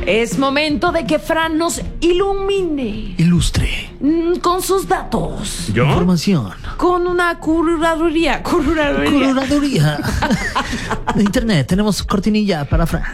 Es momento de que Fran nos ilumine Ilustre. con sus datos. ¿Yo? Información. Con una curaduría. Curaduría. De internet. Tenemos cortinilla para Fran.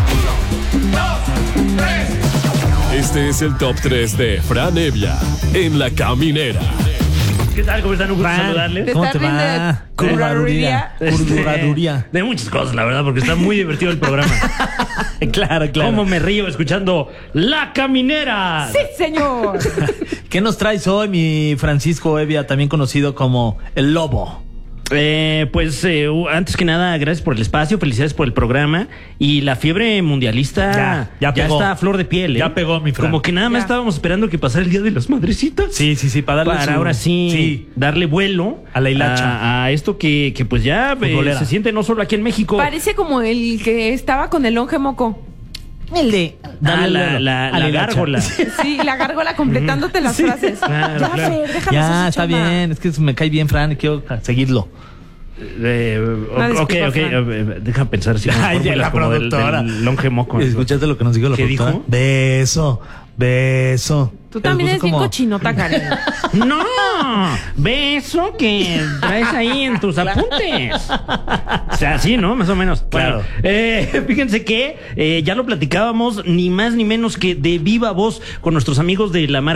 Este es el top 3 de Fran Evia en La Caminera. ¿Qué tal? ¿Cómo están? Un gusto saludarles. ¿Cómo te va? Curaduría. Curaduría. De muchas cosas, la verdad, porque está muy divertido el programa. Claro, claro. ¿Cómo me río escuchando La Caminera? Sí, señor. ¿Qué nos traes hoy, mi Francisco Evia, también conocido como El Lobo? Antes que nada, gracias por el espacio, felicidades por el programa. Y la fiebre mundialista Ya pegó. está a flor de piel, ¿eh? Ya pegó, mi Fran. Como que nada más Ya. estábamos esperando que pasara el Día de las Madrecitas. Sí, para darle Para su- ahora sí, darle vuelo A la hilacha. a esto que pues ya Futbolera. se siente no solo aquí en México. Parece como el que estaba con el longe moco. El de... La gárgola. Sí, la gárgola completándote las frases. Claro, Ya, claro. Fer, déjame Ya, hacer está su chamba. bien. Es que me cae bien, Fran, y quiero seguirlo. Una Ok, disculpa, Fran. déjame pensar si Ay, ya la como productora. del longe moco. ¿Escuchaste lo que nos dijo la ¿Qué productora? dijo? Beso. Tú también eres bien como... cochinota, Karen. No, ve eso que traes ahí en tus apuntes. O sea, sí, ¿no? Más o menos. Claro. Bueno, fíjense que ya lo platicábamos ni más ni menos que de viva voz con nuestros amigos de la marca